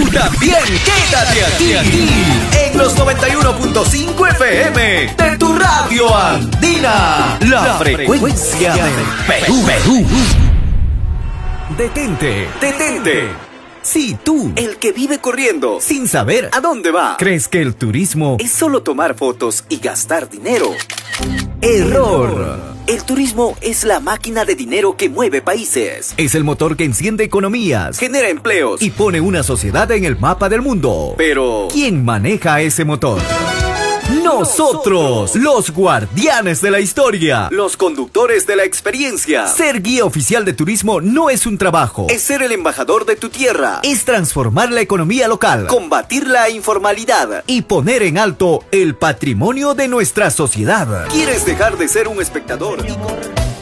también quédate aquí en los 91.5 FM de tu radio andina, la frecuencia del Perú. Detente. Si tú, el que vive corriendo sin saber a dónde va, crees que el turismo es solo tomar fotos y gastar dinero. Error. El turismo es la máquina de dinero que mueve países. Es el motor que enciende economías, genera empleos y pone una sociedad en el mapa del mundo. Pero, ¿quién maneja ese motor? Nosotros, los guardianes de la historia, los conductores de la experiencia. Ser guía oficial de turismo no es un trabajo, es ser el embajador de tu tierra, es transformar la economía local, combatir la informalidad y poner en alto el patrimonio de nuestra sociedad. ¿Quieres dejar de ser un espectador?